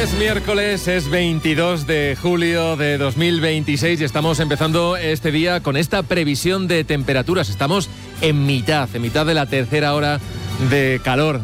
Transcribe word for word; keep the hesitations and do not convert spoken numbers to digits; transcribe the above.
Es miércoles, es veintidós de julio de dos mil veintiséis y estamos empezando este día con esta previsión de temperaturas. Estamos en mitad, en mitad de la tercera hora de calor